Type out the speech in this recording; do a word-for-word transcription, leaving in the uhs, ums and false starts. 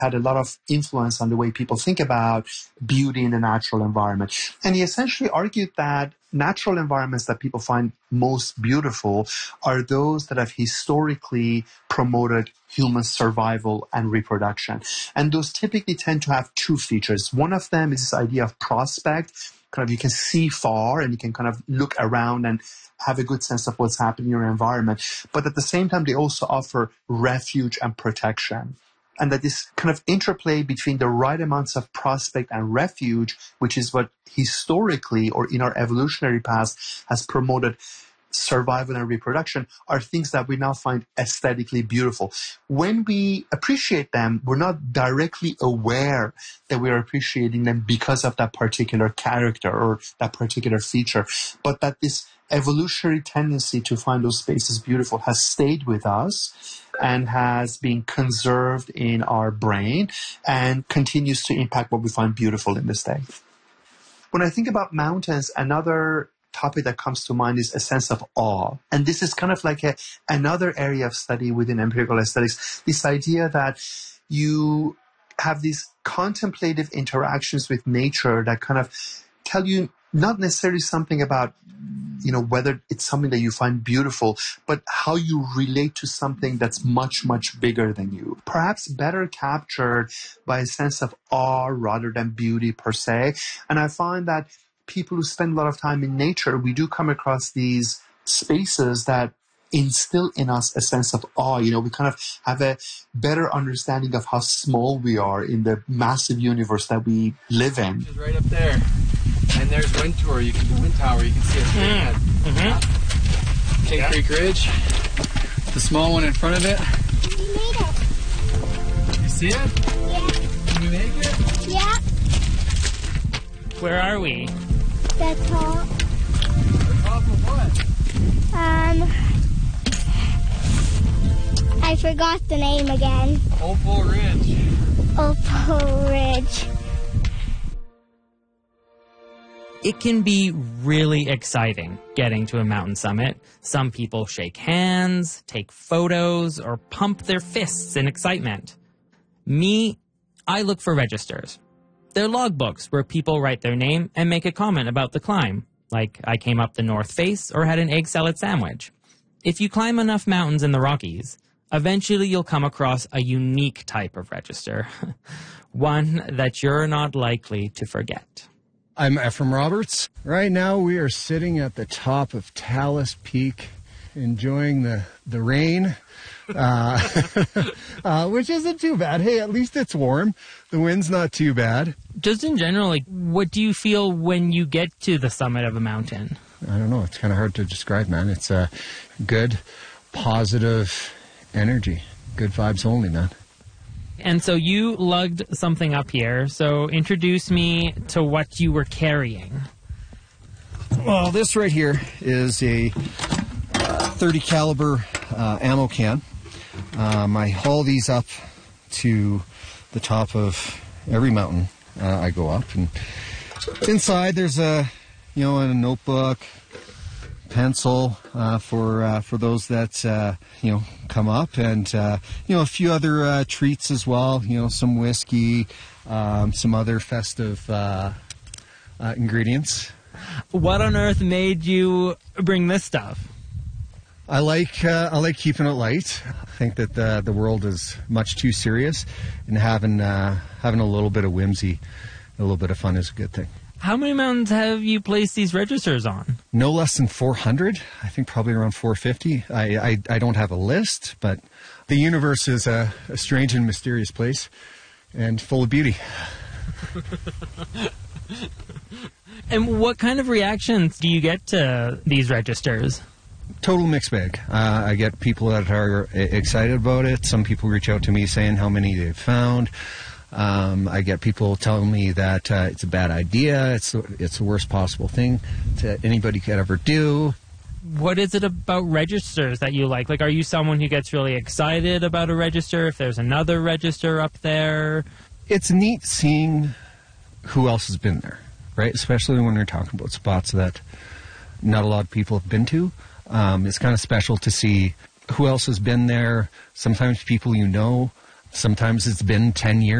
had a lot of influence on the way people think about beauty in the natural environment. And he essentially argued that natural environments that people find most beautiful are those that have historically promoted human survival and reproduction. And those typically tend to have two features. One of them is this idea of prospect. Kind of you can see far and you can kind of look around and have a good sense of what's happening in your environment. But at the same time, they also offer refuge and protection. And that this kind of interplay between the right amounts of prospect and refuge, which is what historically or in our evolutionary past has promoted survival and reproduction, are things that we now find aesthetically beautiful. When we appreciate them, we're not directly aware that we are appreciating them because of that particular character or that particular feature, but that this evolutionary tendency to find those spaces beautiful has stayed with us and has been conserved in our brain and continues to impact what we find beautiful in this day. When I think about mountains, another topic that comes to mind is a sense of awe. And this is kind of like a, another area of study within empirical aesthetics, this idea that you have these contemplative interactions with nature that kind of tell you not necessarily something about, you know, whether it's something that you find beautiful, but how you relate to something that's much, much bigger than you. Perhaps better captured by a sense of awe rather than beauty per se. And I find that people who spend a lot of time in nature, we do come across these spaces that instill in us a sense of awe. You know, we kind of have a better understanding of how small we are in the massive universe that we live in. It's right up there. And there's Wind Tower. You can Wind Tower. You can see it straight ahead. Mm-hmm. King yeah. Creek Ridge. The small one in front of it. We made it. You see it? Yeah. Can you make it? Yeah. Where are we? The top. The top of what? Um, I forgot the name again. Opal Ridge. Opal Ridge. It can be really exciting getting to a mountain summit. Some people shake hands, take photos, or pump their fists in excitement. Me, I look for registers. They're logbooks where people write their name and make a comment about the climb, like I came up the North Face or had an egg salad sandwich. If you climb enough mountains in the Rockies, eventually you'll come across a unique type of register, one that you're not likely to forget. I'm Ephraim Roberts. Right now we are sitting at the top of Talus Peak, enjoying the, the rain, uh, uh, which isn't too bad. Hey, at least it's warm. The wind's not too bad. Just in general, like, what do you feel when you get to the summit of a mountain? I don't know. It's kind of hard to describe, man. It's a good, positive energy. Good vibes only, man. And so you lugged something up here. So introduce me to what you were carrying. Well, this right here is a uh, thirty caliber uh, ammo can. Um, I haul these up to the top of every mountain uh, I go up, and inside there's a, you know, a notebook, pencil uh, for uh, for those that uh, you know come up, and uh, you know a few other uh, treats as well. You know, some whiskey, um, some other festive uh, uh, ingredients. What on earth made you bring this stuff? I like uh, I like keeping it light. I think that the the world is much too serious, and having uh, having a little bit of whimsy, a little bit of fun is a good thing. How many mountains have you placed these registers on? No less than four hundred. I think probably around four fifty. I, I, I don't have a list, but the universe is a, a strange and mysterious place and full of beauty. And what kind of reactions do you get to these registers? Total mixed bag. Uh, I get people that are excited about it. Some people reach out to me saying how many they've found. Um, I get people telling me that uh, it's a bad idea. It's the, it's the worst possible thing that anybody could ever do. What is it about registers that you like? Like, are you someone who gets really excited about a register if there's another register up there? It's neat seeing who else has been there, right? Especially when you're talking about spots that not a lot of people have been to. Um, it's kind of special to see who else has been there. Sometimes people you know. Sometimes it's been ten years.